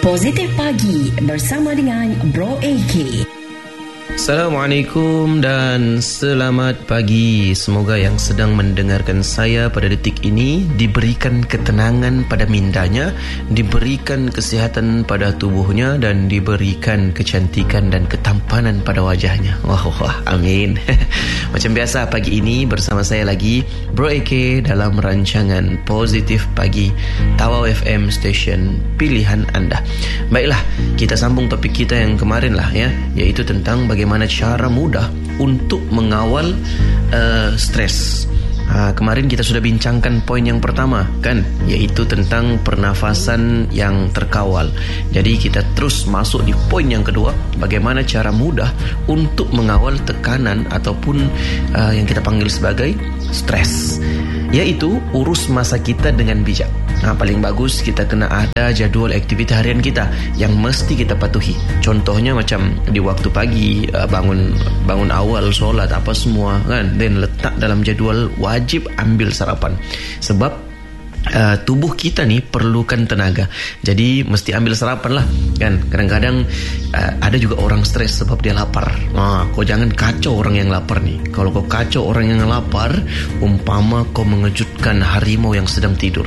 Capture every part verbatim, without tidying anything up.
Positif Pagi bersama dengan Bro A K. Assalamualaikum dan selamat pagi. Semoga yang sedang mendengarkan saya pada detik ini diberikan ketenangan pada mindanya, diberikan kesihatan pada tubuhnya, dan diberikan kecantikan dan ketampanan pada wajahnya. Wah, wah, amin. Macam biasa pagi ini bersama saya lagi Bro A K dalam rancangan Positif Pagi Tawau F M Station pilihan anda. Baiklah, kita sambung topik kita yang kemarin lah ya, iaitu tentang bagaimana Bagaimana cara mudah untuk mengawal uh, stres. Ha, kemarin kita sudah bincangkan poin yang pertama kan, iaitu tentang pernafasan yang terkawal. Jadi kita terus masuk di poin yang kedua, bagaimana cara mudah untuk mengawal tekanan ataupun uh, yang kita panggil sebagai stres, iaitu urus masa kita dengan bijak. Nah, paling bagus kita kena ada jadual aktiviti harian kita yang mesti kita patuhi. Contohnya macam di waktu pagi, bangun bangun awal, solat apa semua kan, dan letak dalam jadual wajib ambil sarapan. Sebab Uh, tubuh kita ni perlukan tenaga. Jadi mesti ambil sarapan lah kan. Kadang-kadang uh, ada juga orang stres sebab dia lapar. Nah, kau jangan kacau orang yang lapar ni. Kalau kau kacau orang yang lapar, umpama kau mengejutkan harimau yang sedang tidur.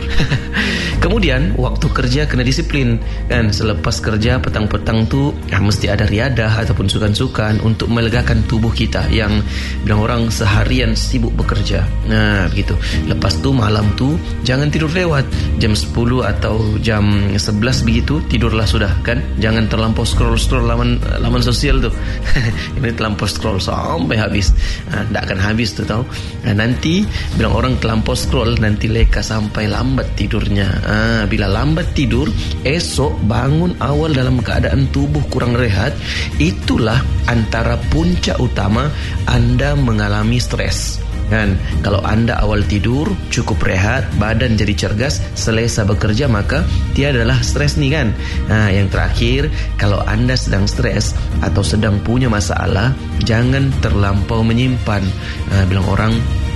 Kemudian waktu kerja kena disiplin kan. Selepas kerja petang-petang tu ya, mesti ada riadah ataupun sukan-sukan untuk melegakan tubuh kita yang bilang orang seharian sibuk bekerja. Nah begitu. Lepas tu malam tu jangan tidur lewat jam sepuluh atau jam sebelas begitu, tidurlah sudah kan. Jangan terlampau scroll-scroll laman laman sosial tu. Ini terlampau scroll sampai habis. Ha, tak akan habis tu tau. Ha, nanti bilang orang terlampau scroll, nanti leka sampai lambat tidurnya. Ha, bila lambat tidur, esok bangun awal dalam keadaan tubuh kurang rehat, itulah antara puncak utama anda mengalami stres. Kan, kalau anda awal tidur cukup rehat, badan jadi cergas, selesa bekerja, maka tiadalah stres ni kan. Nah, yang terakhir, kalau anda sedang stres atau sedang punya masalah, jangan terlampau menyimpan. Nah, bilang orang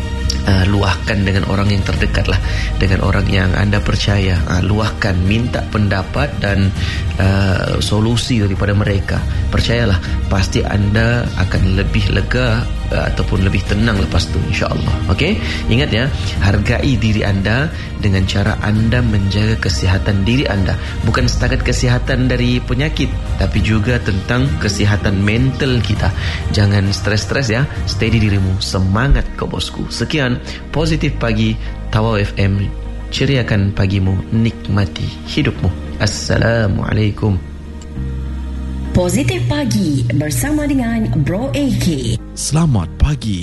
Uh, luahkan dengan orang yang terdekat lah, dengan orang yang anda percaya. uh, Luahkan, minta pendapat dan uh, solusi daripada mereka. Percayalah, pasti anda akan lebih lega uh, ataupun lebih tenang lepas tu, insyaAllah. Okay? Ingat ya, hargai diri anda dengan cara anda menjaga kesihatan diri anda. Bukan setakat kesihatan dari penyakit, tapi juga tentang kesihatan mental kita. Jangan stres-stres ya. Steady dirimu, semangat kau bosku. Sekian Positif Pagi Tawau F M, ceriakan pagimu, nikmati hidupmu. Assalamualaikum. Positif Pagi bersama dengan Bro A K. Selamat pagi.